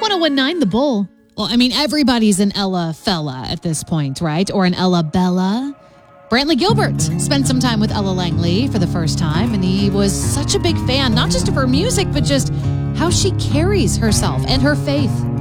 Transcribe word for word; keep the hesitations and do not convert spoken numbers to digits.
ten The Bull. Well, I mean, everybody's an Ella fella at this point, right? Or an Ella Bella. Brantley Gilbert spent some time with Ella Langley for the first time, and he was such a big fan, not just of her music, but just how she carries herself and her faith.